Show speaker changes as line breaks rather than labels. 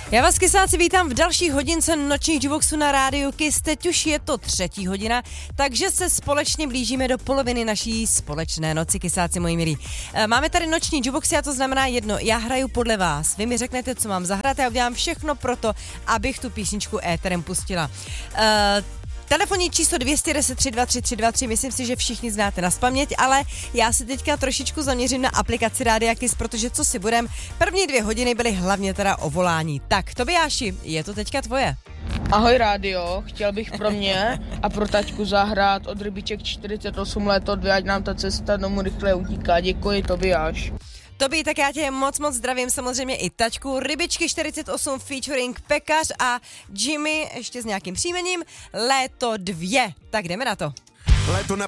Já vás, kysáci, vítám v další hodince nočních jukeboxů na rádiu Kiss. Teď už je to 3. hodina, takže se společně blížíme do poloviny naší společné noci, kysáci, moji milí. Máme tady noční jukeboxy a to znamená jedno, já hraju podle vás. Vy mi řeknete, co mám zahrát, já udělám všechno pro to, abych tu písničku éterem pustila. Telefonní číslo 210 323 323, myslím si, že všichni znáte nazpaměť, ale já si teďka trošičku zaměřím na aplikaci Rádia Kiss, protože co si budem, první 2 hodiny byly hlavně teda o volání. Tak, Tobiáši, je to teďka tvoje.
Ahoj rádio, chtěl bych pro mě a pro taťku zahrát od Rybiček 48 let, ať nám ta cesta domů rychle utíká. Děkuji, Tobiáš.
Tobi, tak já tě moc zdravím, samozřejmě i tačku. Rybičky 48 featuring Pekař a Jimmy, ještě s nějakým příjmením, Léto 2. Tak jdeme na to.
Léto na